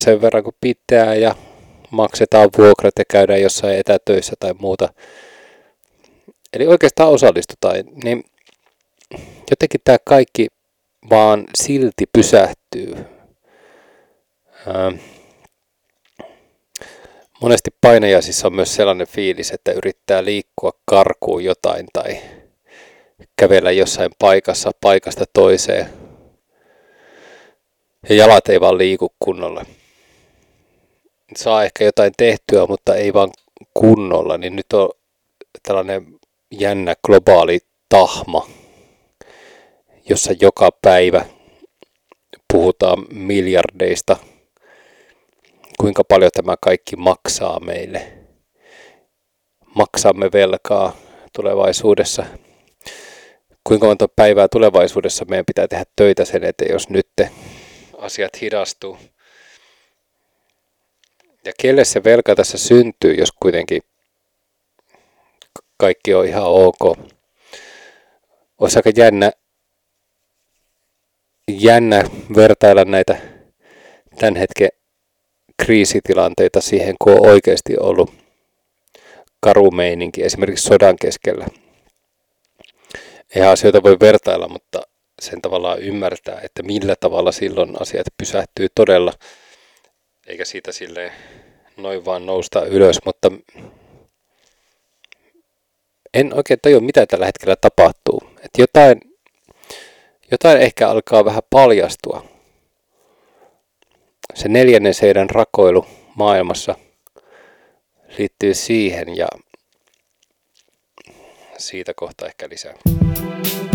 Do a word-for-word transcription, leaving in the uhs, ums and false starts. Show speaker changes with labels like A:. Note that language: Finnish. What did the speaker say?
A: sen verran kuin pitää ja maksetaan vuokrat ja käydään jossain etätöissä tai muuta. Eli oikeastaan osallistutaan. Niin jotenkin tämä kaikki vaan silti pysähtyy. Ää, monesti painajaisissa on myös sellainen fiilis, että yrittää liikkua karkuun jotain tai kävellä jossain paikassa paikasta toiseen. Ja jalat ei vaan liiku kunnolla. Saa ehkä jotain tehtyä, mutta ei vaan kunnolla. Niin nyt on tällainen jännä globaali tahma, jossa joka päivä puhutaan miljardeista, kuinka paljon tämä kaikki maksaa meille. Maksamme velkaa tulevaisuudessa. Kuinka monta päivää tulevaisuudessa meidän pitää tehdä töitä sen eteen, jos nyt asiat hidastuu. Ja kelle se velka tässä syntyy, jos kuitenkin kaikki on ihan ok. Olisi aika jännä, jännä vertailla näitä tämän hetken kriisitilanteita siihen, kun on oikeasti ollut karu meininki, esimerkiksi sodan keskellä. Eihän asioita voi vertailla, mutta sen tavallaan ymmärtää, että millä tavalla silloin asiat pysähtyy todella, eikä siitä silleen noin vaan nousta ylös, mutta en oikein tajua, mitä tällä hetkellä tapahtuu. Että jotain, jotain ehkä alkaa vähän paljastua. Se neljännen seinän rakoilu maailmassa liittyy siihen ja siitä kohta ehkä lisää.